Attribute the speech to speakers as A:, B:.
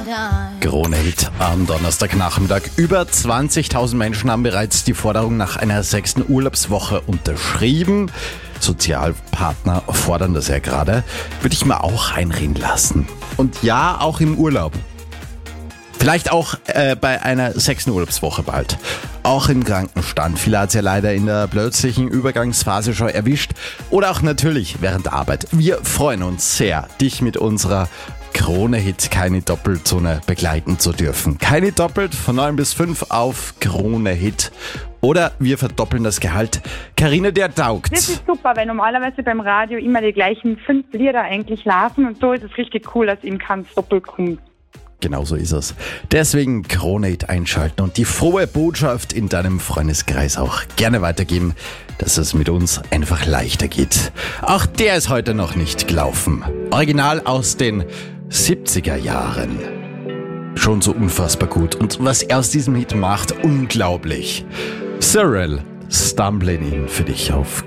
A: Krone-Hit am Donnerstagnachmittag. Über 20.000 Menschen haben bereits die Forderung nach einer 6. Urlaubswoche unterschrieben. Sozialpartner fordern das ja gerade. Würde ich mir auch einreden lassen. Und ja, auch im Urlaub. Vielleicht auch bei einer 6. Urlaubswoche bald. Auch im Krankenstand. Viele hat es ja leider in der plötzlichen Übergangsphase schon erwischt. Oder auch natürlich während der Arbeit. Wir freuen uns sehr, dich mit unserer Krone-Hit Keine Doppelzone begleiten zu dürfen. Keine doppelt von 9 bis 5 auf Krone-Hit. Oder wir verdoppeln das Gehalt. Carina, der taugt.
B: Das ist super, weil normalerweise beim Radio immer die gleichen 5 Lieder eigentlich laufen und so ist es richtig cool, dass ihm keins doppelt kommt.
A: Genau so ist es. Deswegen Krone-Hit einschalten und die frohe Botschaft in deinem Freundeskreis auch gerne weitergeben, dass es mit uns einfach leichter geht. Auch der ist heute noch nicht gelaufen. Original aus den 70er Jahren. Schon so unfassbar gut. Und was er aus diesem Hit macht, unglaublich. Cyril, Stumbling In für dich auf